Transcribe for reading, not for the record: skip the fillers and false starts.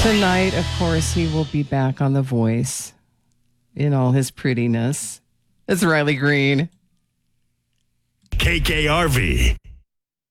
Tonight, of course, he will be back on The Voice in all his prettiness. It's Riley Green. KKRV.